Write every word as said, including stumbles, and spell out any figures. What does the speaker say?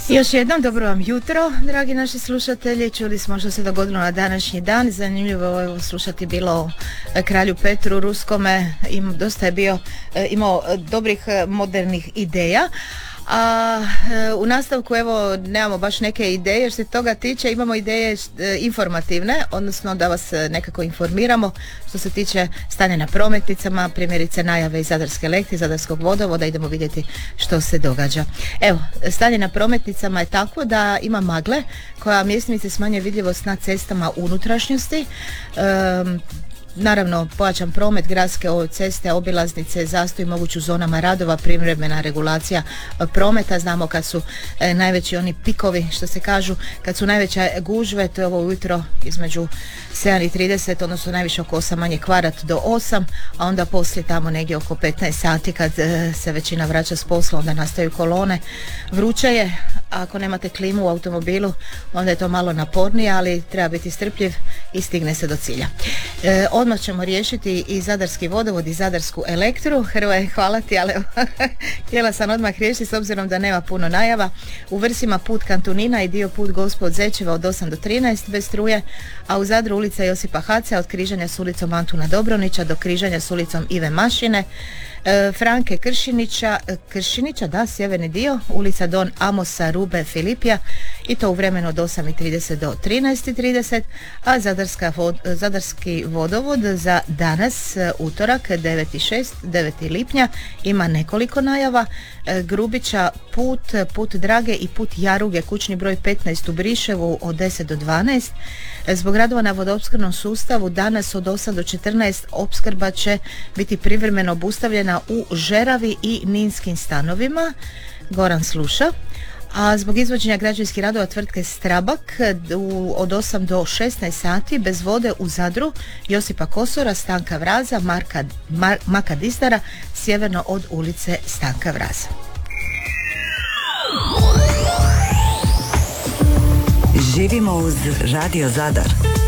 Još jednom dobro vam jutro, dragi naši slušatelji. Čuli smo što se dogodilo na današnji dan. Zanimljivo je slušati bilo o kralju Petru Ruskome. Im, dosta je bio, imao dobrih modernih ideja. A u nastavku evo nemamo baš neke ideje što se toga tiče, imamo ideje informativne, odnosno da vas nekako informiramo što se tiče stanja na prometnicama, primjerice najave iz Zadarske elektre, Zadarskog vodovoda, idemo vidjeti što se događa. Evo, stanje na prometnicama je takvo da ima magle koja mjestimice smanjuje vidljivost na cestama unutrašnjosti. Um, Naravno, pojačan promet, gradske ceste, obilaznice, zastoj moguć u zonama radova, privremena regulacija prometa. Znamo kad su e, najveći oni pikovi, što se kažu, kad su najveće gužve, to je ovo ujutro između sedam i trideset, odnosno najviše oko osam, manje kvarat do osam, a onda poslije tamo negdje oko petnaest sati kad e, se većina vraća s posla, onda nastaju kolone. Vruće je, ako nemate klimu u automobilu, onda je to malo napornije, ali treba biti strpljiv i stigne se do cilja. E, odmah ćemo riješiti i Zadarski vodovod i Zadarsku elektru. Hrvoje, hvala ti, ali htjela sam odmah riješiti s obzirom da nema puno najava. U Vrsima put Kantunina i dio put Gospod Zečeva od osam do trinaest bez struje, a u Zadru ulica Josipa Haca od križanja s ulicom Antuna Dobronića do križanja s ulicom Ive Mašine. E, Franke Kršinića, Kršinića, da, sjeverni dio, ulica Don Amosa Rube Filipija, i to u vremenu od osam i trideset do trinaest i trideset, a Zadarska vod, Zadarski vodovod za danas, utorak, deveti i šesti, deveti lipnja, ima nekoliko najava. E, Grubića put, put Drage i put Jaruge, kućni broj petnaest u Briševu od deset do dvanaest. E, zbog radova na vodoopskrbnom sustavu danas od osam do četrnaest opskrba će biti privremeno obustavljena u Žeravi i Ninskim stanovima. Goran sluša. A zbog izvođenja građevinskih radova tvrtke Strabak u, od osam do šesnaest sati bez vode u Zadru, Josipa Kosora, Stanka Vraza, Marka, Mar, Maka Distara, sjeverno od ulice Stanka Vraza. Živimo uz Radio Zadar.